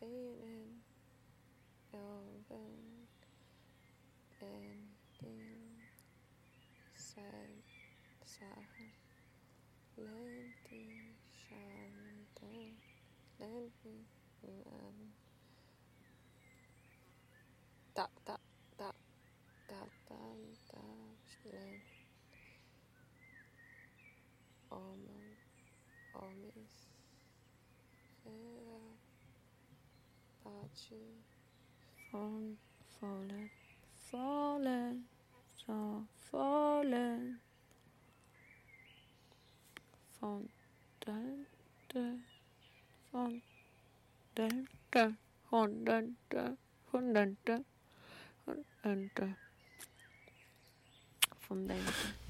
Stenen, Elven, Ending, Sachen, Lenti, Shanten, Lenti, da, da, da, da, da, da, Len, Omis, Fera, Pachi, Fallen, so fallen, Fondente, Fondente,